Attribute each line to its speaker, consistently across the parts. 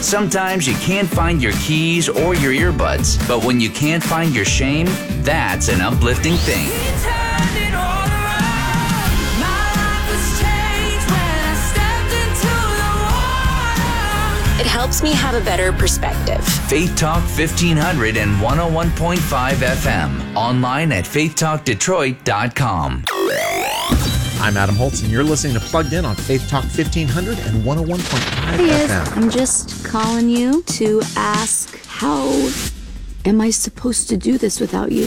Speaker 1: Sometimes you can't find your keys or your earbuds, but when you can't find your shame, that's an uplifting thing.
Speaker 2: It helps me have a better perspective.
Speaker 1: Faith Talk 1500 and 101.5 FM. Online at faithtalkdetroit.com.
Speaker 3: I'm Adam Holtz, and you're listening to Plugged In on Faith Talk 1500 and 101.5 FM.
Speaker 4: I'm just calling you to ask, how am I supposed to do this without you?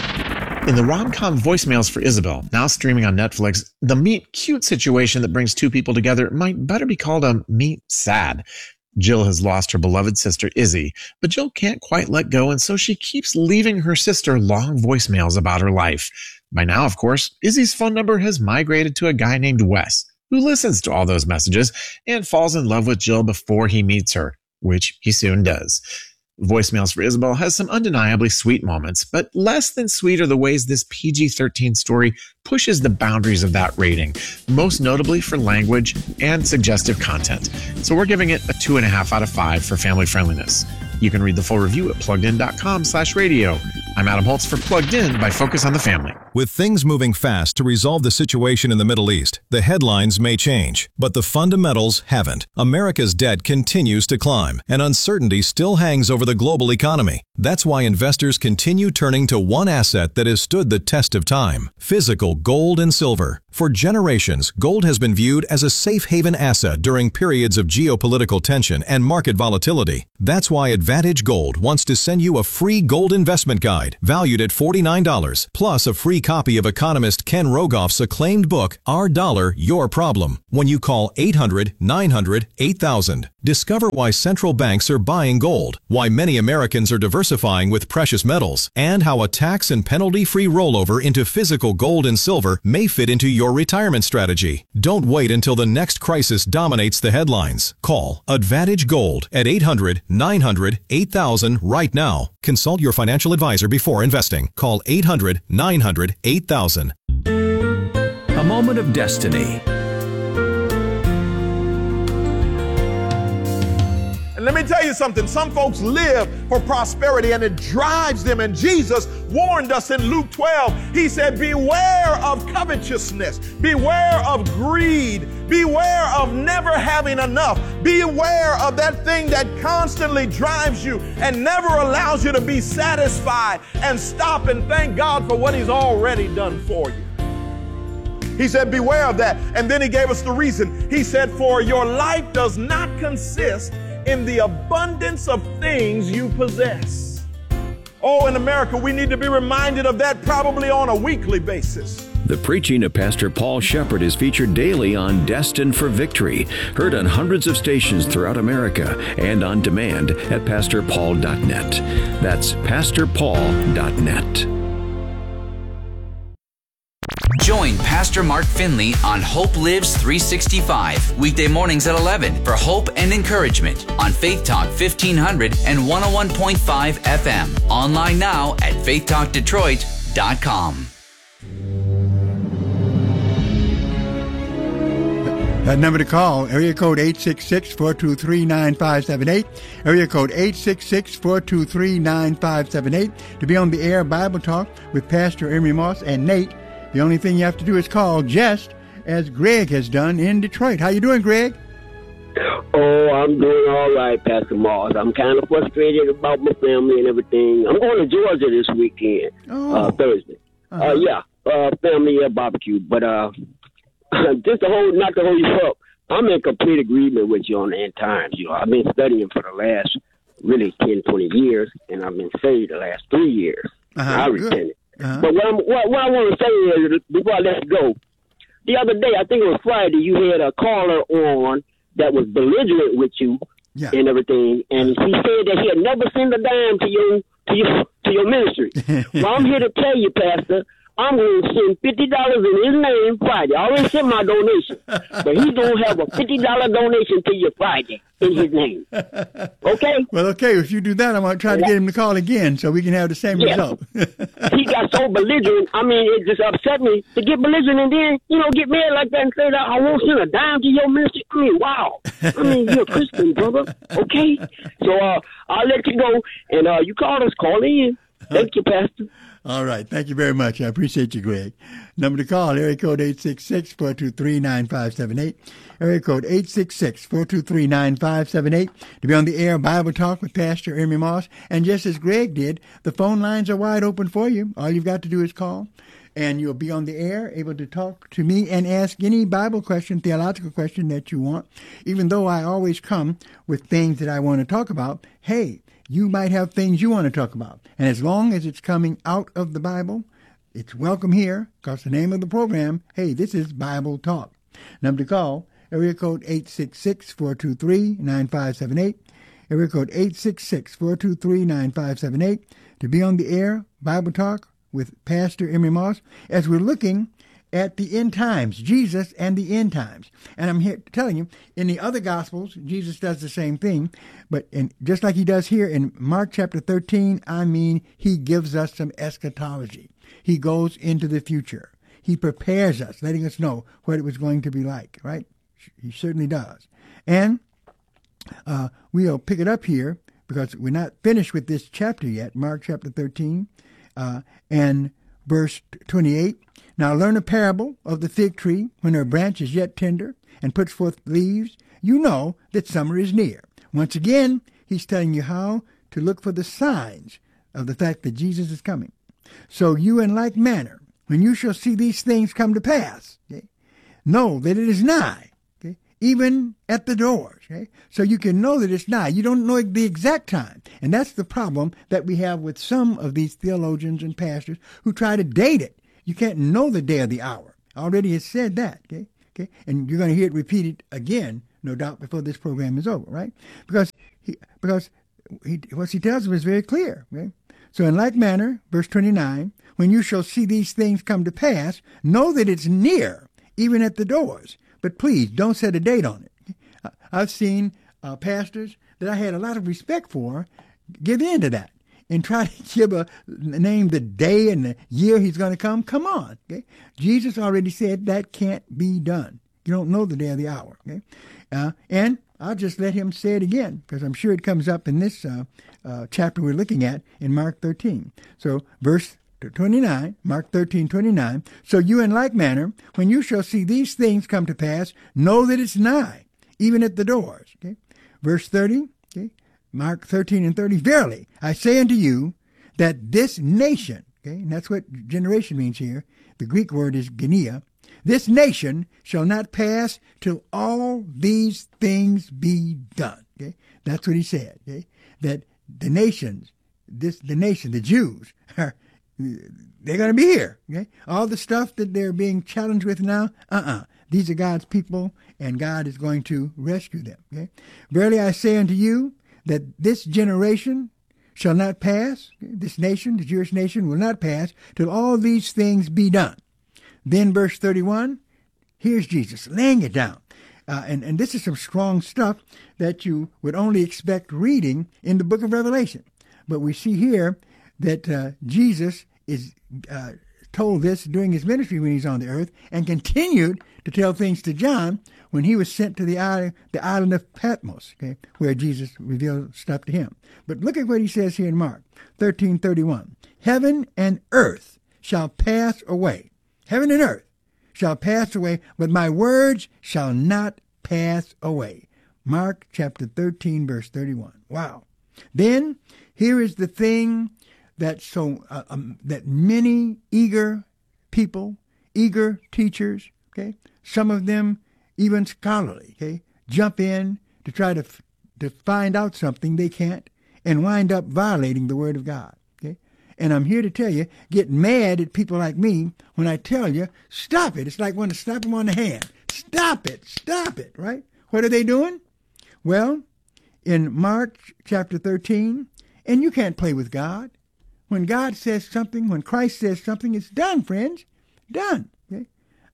Speaker 3: In the rom-com Voicemails for Isabel, now streaming on Netflix, the meet-cute situation that brings two people together might better be called a meet-sad. Jill has lost her beloved sister, Izzy, but Jill can't quite let go, and so she keeps leaving her sister long voicemails about her life. By now, of course, Izzy's phone number has migrated to a guy named Wes, who listens to all those messages and falls in love with Jill before he meets her, which he soon does. Voicemails for Isabel has some undeniably sweet moments, but less than sweet are the ways this PG-13 story pushes the boundaries of that rating, most notably for language and suggestive content. So we're giving it a 2.5 out of 5 for family friendliness. You can read the full review at pluggedin.com/radio. I'm Adam Holtz for Plugged In by Focus on the Family.
Speaker 5: With things moving fast to resolve the situation in the Middle East, the headlines may change, but the fundamentals haven't. America's debt continues to climb, and uncertainty still hangs over the global economy. That's why investors continue turning to one asset that has stood the test of time: physical gold and silver. For generations, gold has been viewed as a safe haven asset during periods of geopolitical tension and market volatility. That's why Advantage Gold wants to send you a free gold investment guide valued at $49, plus a free copy of economist Ken Rogoff's acclaimed book, Our Dollar, Your Problem, when you call 800-900-8000. Discover why central banks are buying gold, why many Americans are diversifying with precious metals, and how a tax and penalty-free rollover into physical gold and silver may fit into your retirement strategy. Don't wait until the next crisis dominates the headlines. Call Advantage Gold at 800-900-8000 right now. Consult your financial advisor before investing. Call 800-900-8000.
Speaker 6: A moment of destiny.
Speaker 7: And let me tell you something. Some folks live for prosperity and it drives them. And Jesus warned us in Luke 12. He said, beware of covetousness. Beware of greed. Beware of never having enough. Beware of that thing that constantly drives you and never allows you to be satisfied and stop and thank God for what He's already done for you. He said, beware of that. And then He gave us the reason. He said, for your life does not consist in the abundance of things you possess. Oh, in America, we need to be reminded of that probably on a weekly basis.
Speaker 6: The preaching of Pastor Paul Shepherd is featured daily on Destined for Victory, heard on hundreds of stations throughout America and on demand at pastorpaul.net. That's pastorpaul.net.
Speaker 1: Join Pastor Mark Finley on Hope Lives 365, weekday mornings at 11 for hope and encouragement on Faith Talk 1500 and 101.5 FM. Online now at faithtalkdetroit.com.
Speaker 8: That number to call, area code 866-423-9578, area code 866-423-9578, to be on the air Bible Talk with Pastor Emery Moss and Nate. The only thing you have to do is call, just as Greg has done in Detroit. How you doing, Greg?
Speaker 9: Oh, I'm doing all right, Pastor Moss. I'm kind of frustrated about my family and everything. I'm going to Georgia this weekend, Thursday. Family barbecue. But just not to hold you up, I'm in complete agreement with you on the end times. You know, I've been studying for the last really 10, 20 years, and I've been saved the last 3 years. I repented. But what I want to say is, before I let you go, the other day, I think it was Friday, you had a caller on that was belligerent with you and everything, and he said that he had never sent a dime to your ministry. Well, I'm here to tell you, Pastor, I'm going to send $50 in his name Friday. I already sent my donation. But he's going to have a $50 donation to you Friday in his name. Okay?
Speaker 8: Well, okay. If you do that, I'm going to try to get him to call again so we can have the same result.
Speaker 9: He got so belligerent. I mean, it just upset me to get belligerent and then, get mad like that and say that I won't send a dime to your ministry. I mean, wow. I mean, you're a Christian, brother. Okay? So I'll let you go. And you call in. Thank you, Pastor.
Speaker 8: All right. Thank you very much. I appreciate you, Greg. Number to call, area code 866-423-9578. Area code 866-423-9578 to be on the air Bible Talk with Pastor Emery Moss. And just as Greg did, the phone lines are wide open for you. All you've got to do is call, and you'll be on the air, able to talk to me and ask any Bible question, theological question that you want. Even though I always come with things that I want to talk about, hey, you might have things you want to talk about. And as long as it's coming out of the Bible, it's welcome here, because the name of the program, hey, this is Bible Talk. Number to call, area code 866-423-9578. Area code 866-423-9578 to be on the air, Bible Talk with Pastor Emery Moss, as we're looking at the end times, Jesus and the end times. And I'm here telling you, in the other Gospels, Jesus does the same thing, but just like he does here in Mark chapter 13, he gives us some eschatology. He goes into the future. He prepares us, letting us know what it was going to be like, right? He certainly does. And we'll pick it up here because we're not finished with this chapter yet, Mark chapter 13 and verse 28. Now learn a parable of the fig tree. When her branch is yet tender and puts forth leaves, you know that summer is near. Once again, he's telling you how to look for the signs of the fact that Jesus is coming. So you in like manner, when you shall see these things come to pass, know that it is nigh, even at the doors. So you can know that it's nigh. You don't know the exact time. And that's the problem that we have with some of these theologians and pastors who try to date it. You can't know the day or the hour. Already has said that, okay? And you're going to hear it repeated again, no doubt, before this program is over, right? Because what he tells us is very clear, okay? So in like manner, verse 29, when you shall see these things come to pass, know that it's near, even at the doors. But please, don't set a date on it. I've seen pastors that I had a lot of respect for give in to that and try to give name the day and the year he's going to come. Come on. Okay? Jesus already said that can't be done. You don't know the day or the hour. Okay? And I'll just let him say it again, because I'm sure it comes up in this chapter we're looking at in Mark 13. So verse 29, Mark 13:29. So you in like manner, when you shall see these things come to pass, know that it's nigh, even at the doors. Okay? Verse 30, okay? Mark 13:30. Verily, I say unto you that this nation, okay, and that's what generation means here. The Greek word is genea. This nation shall not pass till all these things be done. Okay? That's what he said. Okay? That the nations, the Jews, they're going to be here. Okay? All the stuff that they're being challenged with now, these are God's people, and God is going to rescue them. Okay? Verily I say unto you that this generation shall not pass, this nation, the Jewish nation, will not pass till all these things be done. Then verse 31, here's Jesus laying it down. And this is some strong stuff that you would only expect reading in the book of Revelation. But we see here that Jesus is told this during his ministry when he's on the earth, and continued to tell things to John when he was sent to the island of Patmos, okay, where Jesus revealed stuff to him. But look at what he says here in Mark 13:31. Heaven and earth shall pass away. Heaven and earth shall pass away, but my words shall not pass away. Mark chapter 13, verse 31. Wow. Then here is the thing that that many eager people, eager teachers, okay, some of them even scholarly, okay, jump in to try to find out something they can't, and wind up violating the Word of God. Okay, and I'm here to tell you, get mad at people like me when I tell you, stop it. It's like wanting to slap them on the hand. Stop it, right? What are they doing? Well, in Mark chapter 13, and you can't play with God. when God says something, when Christ says something, it's done, friends. Done. Okay?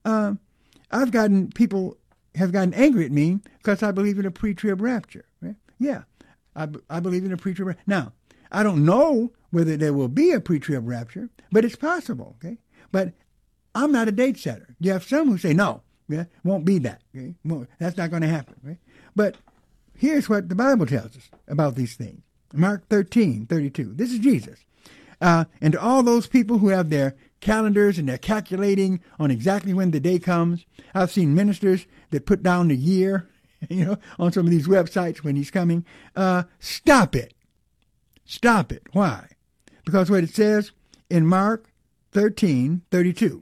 Speaker 8: People have gotten angry at me because I believe in a pre-trib rapture. Right? Yeah, I believe in a pre-trib rapture. Now, I don't know whether there will be a pre-trib rapture, but it's possible. Okay, but I'm not a date setter. You have some who say, no, won't be that. Okay? That's not going to happen. Right? But here's what the Bible tells us about these things. Mark 13:32. This is Jesus. And to all those people who have their calendars and they're calculating on exactly when the day comes, I've seen ministers that put down the year, on some of these websites when he's coming. Stop it. Stop it. Why? Because what it says in Mark 13:32.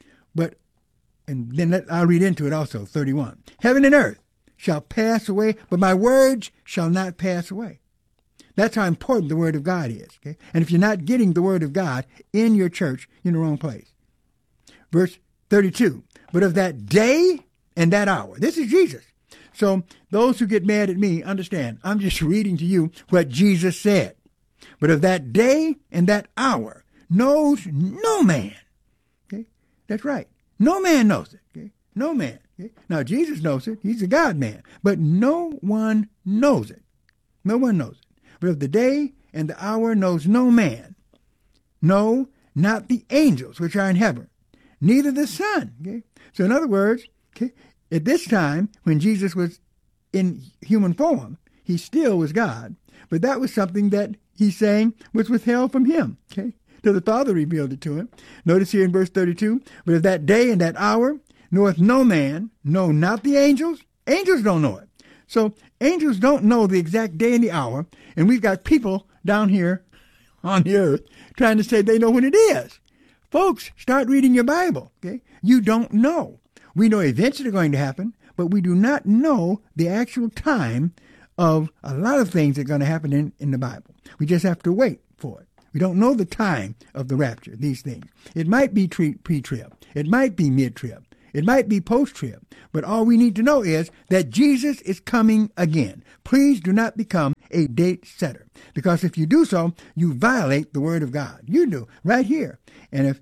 Speaker 8: And then I'll read into it also, 31. Heaven and earth shall pass away, but my words shall not pass away. That's how important the Word of God is. Okay? And if you're not getting the Word of God in your church, you're in the wrong place. Verse 32. But of that day and that hour. This is Jesus. So those who get mad at me, understand, I'm just reading to you what Jesus said. But of that day and that hour knows no man. Okay? That's right. No man knows it. Okay? No man. Okay? Now, Jesus knows it. He's a God-man. But no one knows it. No one knows it. But of the day and the hour knows no man. No, not the angels which are in heaven. Neither the Son. Okay? So in other words, okay, at this time, when Jesus was in human form, he still was God. But that was something that he's saying was withheld from him. Okay? Till the Father revealed it to him. Notice here in verse 32, but of that day and that hour knoweth no man, no, not the angels. Angels don't know it. So angels don't know the exact day and the hour, and we've got people down here on the earth trying to say they know when it is. Folks, start reading your Bible. Okay? You don't know. We know events that are going to happen, but we do not know the actual time of a lot of things that are going to happen in the Bible. We just have to wait for it. We don't know the time of the rapture, these things. It might be pre-trib. It might be mid-trib. It might be post-trib. But all we need to know is that Jesus is coming again. Please do not become a date setter. Because if you do so, you violate the Word of God. You do, right here. And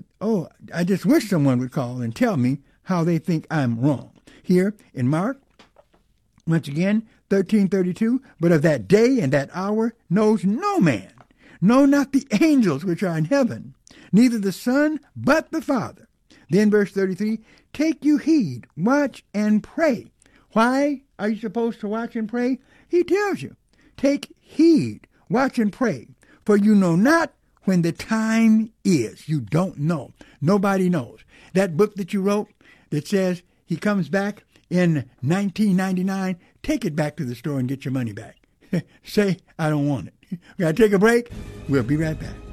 Speaker 8: I just wish someone would call and tell me how they think I'm wrong. Here in Mark, once again, 13:32, but of that day and that hour knows no man. No, not the angels which are in heaven, neither the Son, but the Father. Then verse 33, take you heed, watch and pray. Why are you supposed to watch and pray? He tells you, take heed, watch and pray, for you know not when the time is. You don't know. Nobody knows. That book that you wrote that says he comes back in 1999, take it back to the store and get your money back. Say, I don't want it. We got to take a break. We'll be right back.